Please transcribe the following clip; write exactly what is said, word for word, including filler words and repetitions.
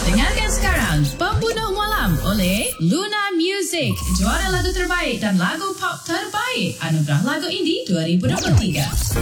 Dengarkan sekarang Pembunuh Malam oleh Luna Music, juara lagu terbaik dan lagu pop terbaik Anugerah Lagu Indie dua ribu dua puluh tiga.